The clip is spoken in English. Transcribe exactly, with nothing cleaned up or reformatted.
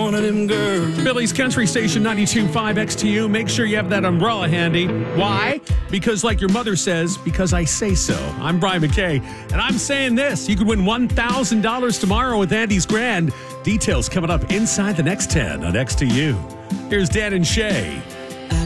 one of them girls. Billy's Country Station ninety-two point five X T U. Make sure you have that umbrella handy. Why? Because like your mother says, because I say so. I'm Brian McKay, and I'm saying this. You could win one thousand dollars tomorrow with Andy's Grand. Details coming up inside the next ten on X T U. Here's Dan and Shay.